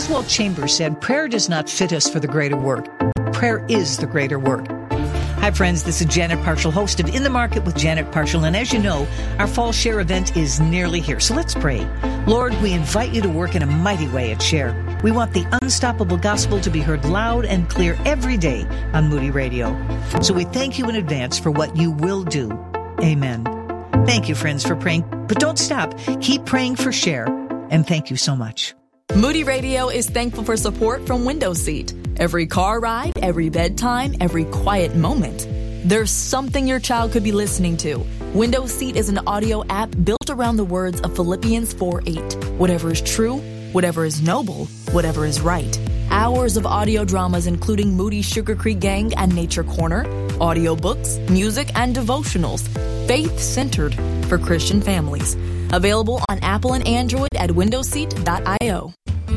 Oswald Chambers said, prayer does not fit us for the greater work. Prayer is the greater work. Hi, friends. This is Janet Parshall, host of In the Market with Janet Parshall. And as you know, our Fall Share event is nearly here. So let's pray. Lord, we invite you to work in a mighty way at Share. We want the unstoppable gospel to be heard loud and clear every day on Moody Radio. So we thank you in advance for what you will do. Amen. Thank you, friends, for praying. But don't stop. Keep praying for Share. And thank you so much. Moody Radio is thankful for support from Window Seat. Every car ride, every bedtime, every quiet moment. There's something your child could be listening to. Window Seat is an audio app built around the words of Philippians 4:8. Whatever is true, whatever is noble, whatever is right. Hours of audio dramas including Moody Sugar Creek Gang and Nature Corner, audiobooks, music, and devotionals. Faith-centered for Christian families. Available on Apple and Android at windowseat.io.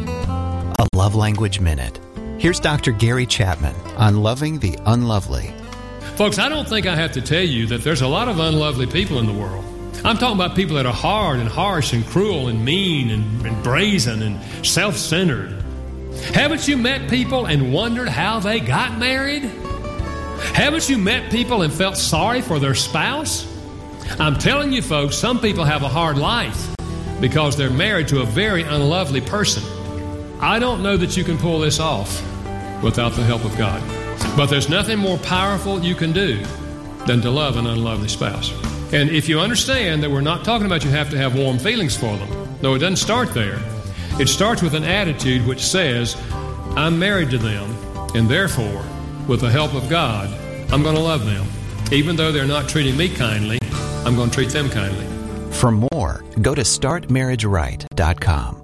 A Love Language Minute. Here's Dr. Gary Chapman on loving the unlovely. Folks, I don't think I have to tell you that there's a lot of unlovely people in the world. I'm talking about people that are hard and harsh and cruel and mean and brazen and self-centered. Haven't you met people and wondered how they got married? Haven't you met people and felt sorry for their spouse? I'm telling you, folks, some people have a hard life because they're married to a very unlovely person. I don't know that you can pull this off without the help of God. But there's nothing more powerful you can do than to love an unlovely spouse. And if you understand that we're not talking about you have to have warm feelings for them. No, it doesn't start there. It starts with an attitude which says, I'm married to them, and therefore, with the help of God, I'm going to love them. Even though they're not treating me kindly, I'm going to treat them kindly. For more, go to startmarriageright.com.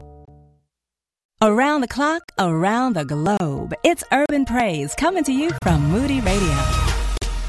Around the clock, around the globe, it's Urban Praise coming to you from Moody Radio.